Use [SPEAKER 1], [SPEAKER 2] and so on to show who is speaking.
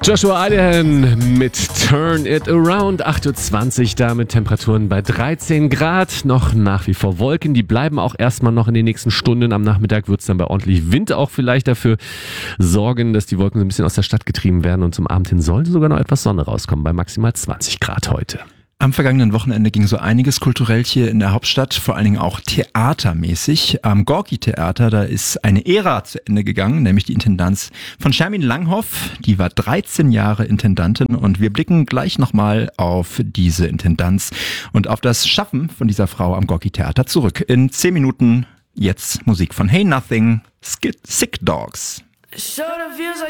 [SPEAKER 1] Joshua Idahan mit Turn It Around, 8.20 Uhr da mit Temperaturen bei 13 Grad. Noch nach wie vor Wolken, die bleiben auch erstmal noch in den nächsten Stunden. Am Nachmittag wird es dann bei ordentlich Wind auch vielleicht dafür sorgen, dass die Wolken so ein bisschen aus der Stadt getrieben werden. Und zum Abend hin sollte sogar noch etwas Sonne rauskommen, bei maximal 20 Grad heute.
[SPEAKER 2] Am vergangenen Wochenende ging so einiges kulturell hier in der Hauptstadt, vor allen Dingen auch theatermäßig. Am Gorki-Theater, da ist eine Ära zu Ende gegangen, nämlich die Intendanz von Shermin Langhoff. Die war 13 Jahre Intendantin und wir blicken gleich nochmal auf diese Intendanz und auf das Schaffen von dieser Frau am Gorki-Theater zurück. In 10 Minuten jetzt Musik von Hey Nothing, Sick Dogs.